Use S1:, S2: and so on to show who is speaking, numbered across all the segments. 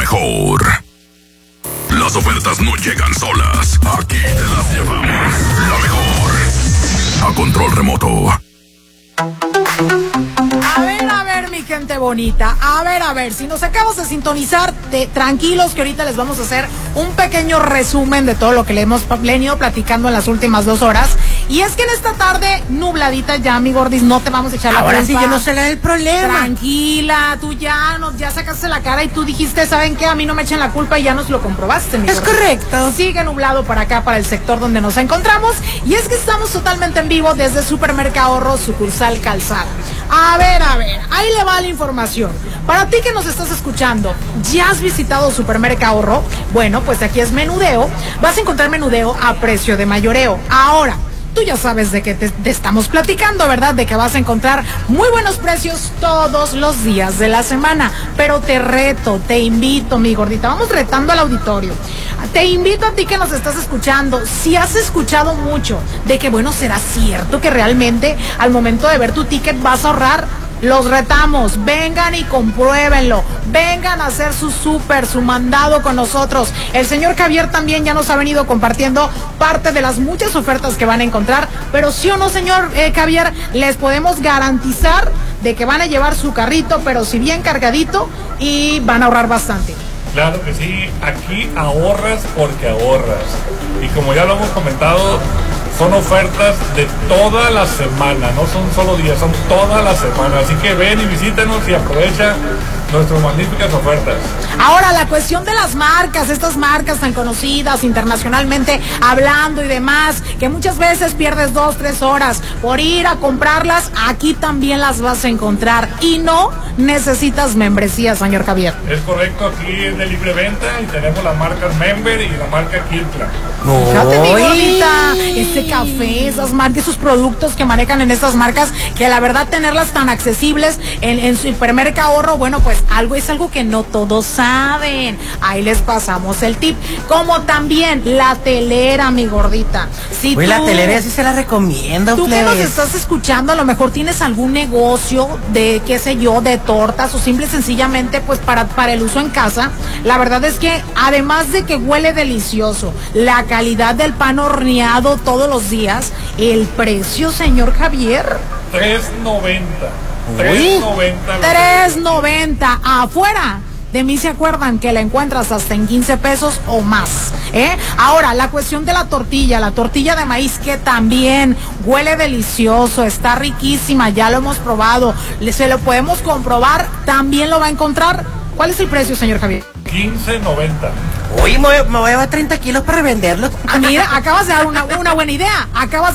S1: mejor. Las ofertas no llegan solas. Aquí te las llevamos. La mejor. A control remoto.
S2: A ver, mi gente bonita. A ver, si nos acabas de sintonizar, tranquilos que ahorita les vamos a hacer un pequeño resumen de todo lo que le hemos venido platicando en las últimas 2 horas. Y es que en esta tarde, nubladita ya, mi gordis, no te vamos a echar la culpa.
S3: Ahora sí, yo no sé el problema.
S2: Tranquila, tú ya sacaste la cara y tú dijiste, ¿saben qué? A mí no me echen la culpa y ya nos lo comprobaste, mi
S3: Es
S2: gordis.
S3: correcto.
S2: Sigue nublado para acá, para el sector donde nos encontramos. Y es que estamos totalmente en vivo desde Supermercado Ahorro, sucursal Calzada. A ver, ahí le va la información. Para ti que nos estás escuchando, ¿ya has visitado Supermercado Ahorro? Bueno, pues aquí es menudeo. Vas a encontrar menudeo a precio de mayoreo. Ahora, tú ya sabes de qué te estamos platicando, ¿verdad? De que vas a encontrar muy buenos precios todos los días de la semana. Pero te reto, te invito, mi gordita, vamos retando al auditorio. Te invito a ti que nos estás escuchando, si has escuchado mucho de que, bueno, ¿será cierto que realmente al momento de ver tu ticket vas a ahorrar? Los retamos, vengan y compruébenlo, vengan a hacer su súper, su mandado con nosotros. El señor Javier también ya nos ha venido compartiendo parte de las muchas ofertas que van a encontrar, pero sí o no, señor Javier, les podemos garantizar de que van a llevar su carrito, pero si bien cargadito, y van a ahorrar bastante.
S4: Claro que sí, aquí ahorras porque ahorras. Y como ya lo hemos comentado, son ofertas de toda la semana, no son solo días, son toda la semana. Así que ven y visítanos y aprovecha nuestras magníficas ofertas.
S2: Ahora, la cuestión de las marcas, estas marcas tan conocidas internacionalmente hablando y demás, que muchas veces pierdes 2-3 horas por ir a comprarlas, aquí también las vas a encontrar y no necesitas membresía, señor Javier.
S4: Es correcto, aquí es de libre venta y tenemos las marcas Member y la marca Kiltra.
S2: Fíjate, mi gordita, ese café, esas marcas, esos productos que manejan en estas marcas, que la verdad tenerlas tan accesibles en Supermercado Ahorro, bueno, pues es algo que no todos saben. Ahí les pasamos el tip. Como también la telera, mi gordita. Si
S3: la telera sí se la recomiendo.
S2: Tú que nos estás escuchando, a lo mejor tienes algún negocio de, qué sé yo, de tortas o simple y sencillamente pues para el uso en casa. La verdad es que además de que huele delicioso, la calidad del pan horneado todos los días, el precio, señor Javier,
S4: $3.90.
S2: $3.90 afuera. De mí se acuerdan que la encuentras hasta en 15 pesos o más, ¿eh? Ahora, la cuestión de la tortilla de maíz, que también huele delicioso, está riquísima, ya lo hemos probado, se lo podemos comprobar, también lo va a encontrar. ¿Cuál es el precio, señor Javier?
S4: $15.90.
S3: Uy, me voy a llevar 30 kilos para revenderlo.
S2: Mira, acabas de dar una buena idea.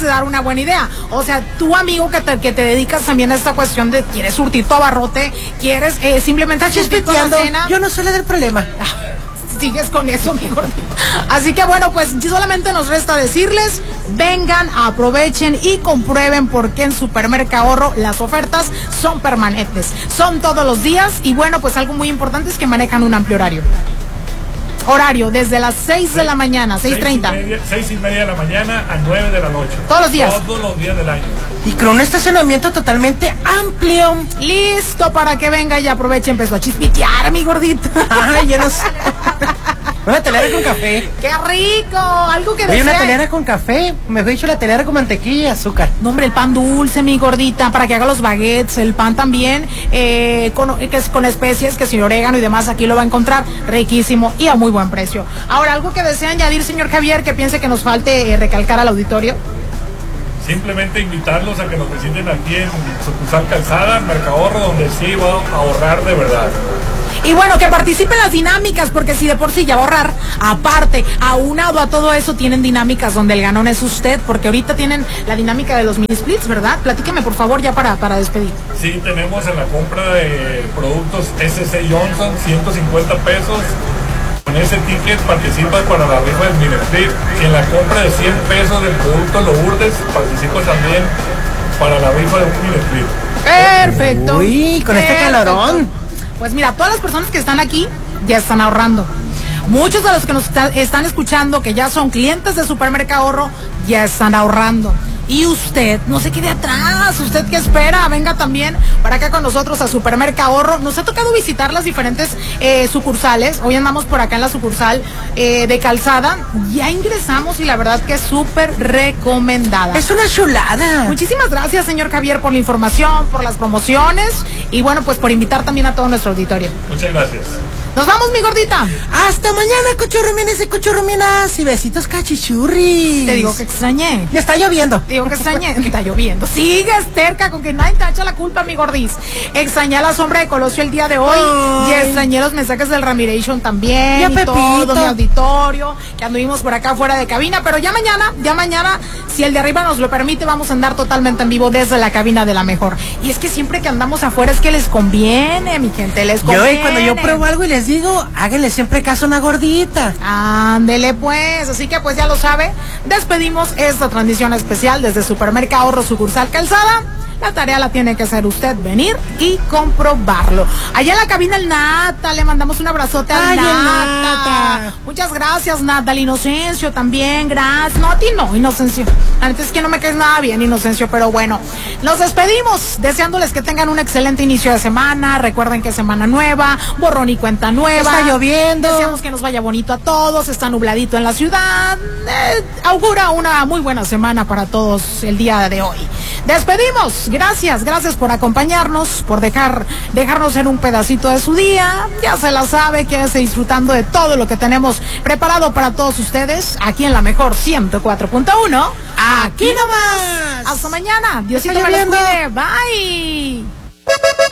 S2: O sea, tú, amigo, que te dedicas también a esta cuestión de quieres surtir tu abarrote, quieres simplemente surtir toda la cena.
S3: Yo no soy la del problema.
S2: Sigues con eso, mi gordito. Así que bueno, pues solamente nos resta decirles, vengan, aprovechen y comprueben por qué en Supermercado Ahorro las ofertas son permanentes, son todos los días. Y bueno, pues algo muy importante es que manejan un amplio horario desde las 6 de la mañana, 6:30.
S4: 6:30 de la mañana a 9 de la noche.
S2: Todos los días.
S4: Todos los días del año.
S3: Y con un estacionamiento totalmente amplio.
S2: Listo para que venga y aproveche. Empezó a chispitear, mi gordito.
S3: Ay, yo no sé. Una telera con café.
S2: ¡Qué rico! Algo que
S3: desea. Una telera con café. Mejor dicho, la telera con mantequilla y azúcar.
S2: No, hombre, el pan dulce, mi gordita, para que haga los baguettes. El pan también, que es con especies, que sin orégano y demás, aquí lo va a encontrar riquísimo y a muy buen precio. Ahora, algo que desea añadir, señor Javier, que piense que nos falte recalcar al auditorio.
S4: Simplemente invitarlos a que nos visiten aquí en sucursal Calzada, Mercado Ahorro, donde sí va a ahorrar de verdad.
S2: Y bueno, que participen las dinámicas, porque si de por sí ya va a ahorrar, aparte, aunado a todo eso, tienen dinámicas donde el ganón es usted, porque ahorita tienen la dinámica de los mini splits, ¿verdad? Platíqueme, por favor, ya para despedir.
S4: Sí, tenemos en la compra de productos SC Johnson, 150 pesos. Con ese ticket participas para la rifa del mini split. Y en la compra de 100 pesos del producto Lourdes, participas también para la rifa de un mini split.
S2: Perfecto.
S3: Uy, con este calorón.
S2: Pues mira, todas las personas que están aquí ya están ahorrando. Muchos de los que nos están escuchando, que ya son clientes de Supermercado Ahorro, ya están ahorrando. Y usted, no se quede atrás. ¿Usted qué espera? Venga también para acá con nosotros a Supermercado Ahorro. Nos ha tocado visitar las diferentes sucursales. Hoy andamos por acá en la sucursal de Calzada. Ya ingresamos y la verdad que es súper recomendada.
S3: Es una chulada.
S2: Muchísimas gracias, señor Javier, por la información, por las promociones y bueno, pues por invitar también a todo nuestro auditorio.
S4: Muchas gracias.
S2: Nos vamos, mi gordita.
S3: Hasta mañana, cochurrumines y cochurruminas. Y besitos cachichurris.
S2: Te digo que extrañé.
S3: Ya está lloviendo.
S2: Te digo que extrañé. Está lloviendo. Sigues terca con que nadie te echa la culpa, mi gordis. Extrañé a la sombra de Colosio el día de hoy.
S3: Ay.
S2: Y extrañé los mensajes del Ramiration también.
S3: Y a
S2: y
S3: Pepito.
S2: todo mi auditorio. Que anduvimos por acá fuera de cabina. Pero ya mañana, si el de arriba nos lo permite, vamos a andar totalmente en vivo desde la cabina de La Mejor. Y es que siempre que andamos afuera es que les conviene, mi gente, les conviene.
S3: Yo, cuando yo pruebo algo y les digo, háganle siempre caso a una gordita.
S2: Ándele pues, así que pues ya lo sabe, despedimos esta transmisión especial desde Supermercado Ahorro sucursal Calzada. La tarea la tiene que hacer usted, venir y comprobarlo. Allá en la cabina el Nata, le mandamos un abrazote al
S3: Ay, el
S2: Nata.
S3: Nata.
S2: Muchas gracias, Nata. Al Inocencio también, gracias. No, a ti no, Inocencio. Antes es que no me caes nada bien, Inocencio, pero bueno. Nos despedimos, deseándoles que tengan un excelente inicio de semana. Recuerden que es semana nueva, borrón y cuenta nueva.
S3: Está lloviendo.
S2: Deseamos que nos vaya bonito a todos, está nubladito en la ciudad. Augura una muy buena semana para todos el día de hoy. Despedimos. Gracias por acompañarnos, por dejarnos en un pedacito de su día. Ya se la sabe, quédese disfrutando de todo lo que tenemos preparado para todos ustedes aquí en La Mejor 104.1. Aquí nomás. Hasta mañana. Diosito me los cuide. Bye.